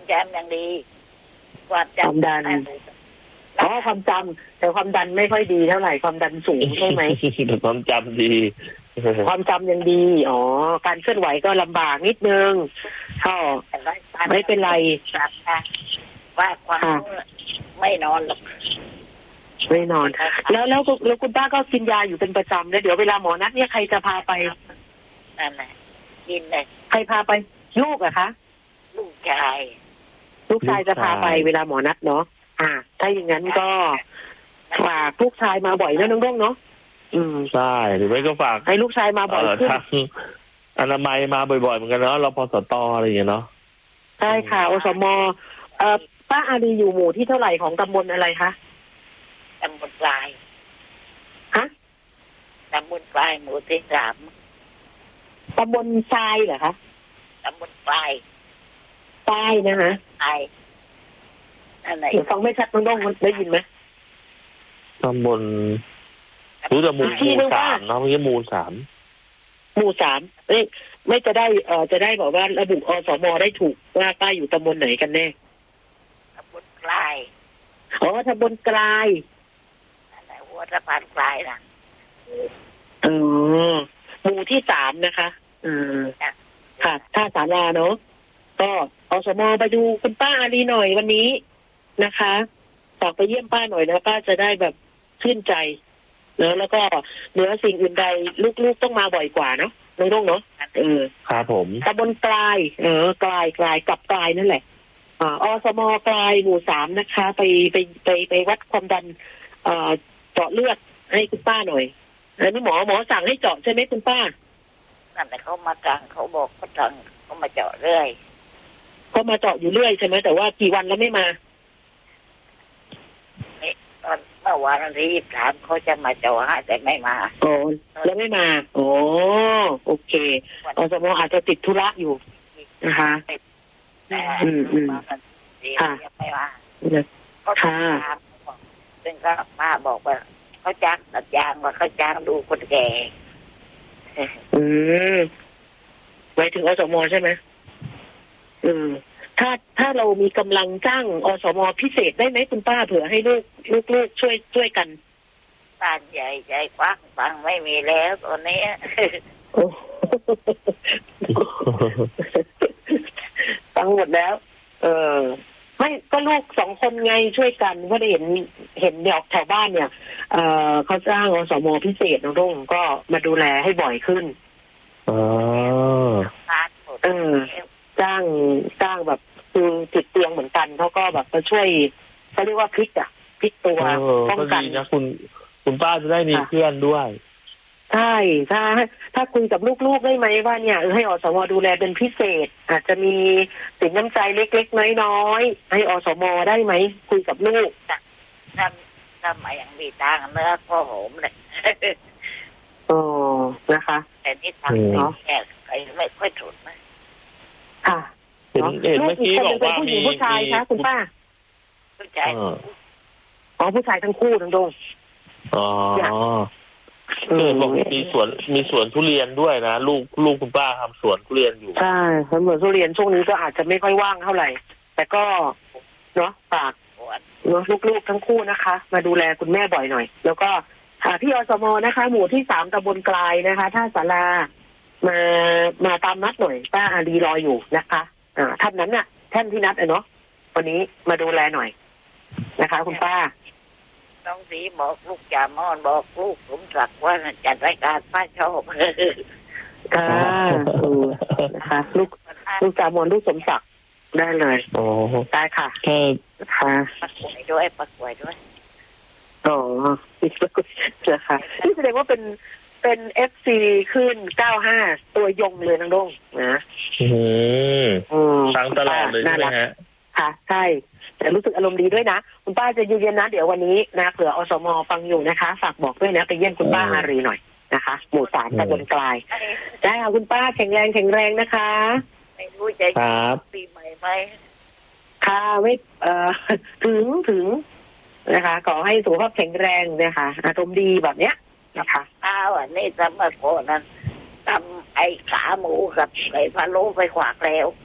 จำอย่างดีความความจำดันความจำแต่ความดันไม่ค่อยดีเท่าไหร่ความดันสูงใช่ไหมความจำดีความจำยังดีการเคลื่อนไหวก็ลำบากนิดนึงก็ไม่เป็นไรว่าความไม่นอนหรอกไม่นอน แล้วคุณป้าก็กินยาอยู่เป็นประจำแล้วเดี๋ยวเวลาหมอนัดเนี่ยใครจะพาไปนั่นแหละกินเลยใครพาไปลูกอะคะลูกชายจะพาไปเวลาหมอนัดเนาะถ้าอย่างนั้นก็ฝากลูกชายมาบ่อยนะน้องด้งเนาะใช่หรือไม่ก็ฝากให้ลูกชายมาบ่อยขึ้นอนามัยมาบ่อยๆเหมือนกันเนาะรพสตอะไรอย่างเงี้ยเนาะใช่ค่ะอสมป้าอารีอยู่หมู่ที่เท่าไหร่ของตำบลอะไรคะตำบลปลายตำบลปลายหมู่ที่3 ตำบลทรายเหรอคะตำบลปลายนะคะอะไรฟังไม่ชัดน้องด้งได้ยินไหมตำบลรู้แต่หมู่3เนาะไม่ใช่หมู่3 ไม่จะได้จะได้บอกว่าระบุอสมได้ถูกว่าป้าอยู่ตำบลไหนกันแน่ตำบลกลายตำบลกลายอะไรหัวสะพานกลายนะหมู่ที่3นะคะค่ะท่าศาลาเนาะก็อสมไปดูคุณป้าอารีหน่อยวันนี้นะคะฝากไปเยี่ยมป้าหน่อยนะป้าจะได้แบบชื่นใจเนอะแล้วก็เหนือสิ่งอื่นใดลูกๆต้องมาบ่อยกว่าเนาะน้องๆเนาะครับผมตำบลกลายกลายกับกลายนั่นแหละอสมกลายหมู่3นะคะไปวัดความดันเจาะเลือดให้คุณป้าหน่อยอันนี้หมอสั่งให้เจาะใช่ไหมคุณป้านั่นแต่เขามาสั่งเขาบอกเขาสั่งเขามาเจาะเรื่อยเขามาเจาะอยู่เรื่อยใช่ไหมแต่ว่ากี่วันแล้วไม่มาเมื่อวานที่23เขาจะมาเจาะแต่ไม่มาแล้วไม่มาโอเคอสมอาจจะติดธุระอยู่นะคะค่ะไม่มาค่ะซึ่งก็ป้าบอกว่าเขาจ้างตัดยางว่าเขาจ้างดูคนแก่หมายถึงอสมใช่ไหมถ้าเรามีกำลังจ้างอสมพิเศษได้ไหมคุณป้าเผื่อให้ลูกช่วยกันบ้านใหญ่ใจกว้างฟังไม่มีแล้วตอนนี้ฟังหมดแล้วไม่ก็ลูก2 คนไงช่วยกันเพราะได้เห็นเด็กแถวบ้านเนี่ยเขาจ้างอสมพิเศษน้องรุ่งก็มาดูแลให้บ่อยขึ้นจ้างแบบคือติดเตียงเหมือนกันเขาก็แบบมาช่วยเขาเรียกว่าพลิกตัวป้องกันนะคุณป้าจะได้มีเพื่อนด้วยใช่ถ้าคุยกับลูกๆได้ไหมว่าเนี่ยให้อสมดูแลเป็นพิเศษอาจจะมีสินน้ำใจเล็กๆน้อยๆให้อสมได้ไหมคุยกับลูกถ้ามาอย่างมีตังเนื้อก็โหมเลยนะคะแต่นี่ทางแก่ไม่ค่อยถูกนะค่ะเห็นเมื่อกี้บอกว่ามีผู้ชายคะคุณป้าผู้ชายผู้ชายทั้งคู่ทั้งดงบอกมีสวนทุเรียนด้วยนะลูกคุณป้าทำสวนทุเรียนอยู่ใช่สวนทุเรียนช่วงนี้ก็อาจจะไม่ค่อยว่างเท่าไหร่แต่ก็เนาะฝากลูกทั้งคู่นะคะมาดูแลคุณแม่บ่อยหน่อยแล้วก็พี่อสมนะคะหมู่ที่3ตำบลกลายนะคะท่าศาลามาตามนัดหน่อยป้าอารีรออยู่นะคะท่านนั้นน่ะท่านที่นัดเนาะวันนี้มาดูแลหน่อยนะคะคุณป้าน้องสีบอกลูกจ่ามอนบอกลูกสมศักดิ์ว่าจัดรายการป้าชอบนะคะลูกจ่ามอนลูกสมศักดิ์ได้เลยได้ค่ะประกวดด้วยนะคะนี่แสดงว่าเป็น FC ขึ้น95ตัวยงเลยน้องดงนะฟังตลอดเลยใช่ไหมฮะค่ะใช่แต่รู้สึกอารมณ์ดีด้วยนะคุณป้าจะยืนยันนะเดี๋ยววันนี้นะเผื่ออสมฟังอยู่นะคะฝากบอกด้วยนะไปเยี่ยมคุณป้าอารีหน่อยนะคะหมู่3ตำบลกลายได้ค่ะคุณป้าแข็งแรงนะคะไม่รู้ใจปีใหม่ไหมค่ะไม่ถึงนะคะขอให้สุขภาพแข็งแรงนะคะอารมณ์ดีแบบเนี้ยนะคะอันนี้สมัยก่อนนั้นทำไอ้ขาหมูกับไก่พะโล้ไปขวากแล้ว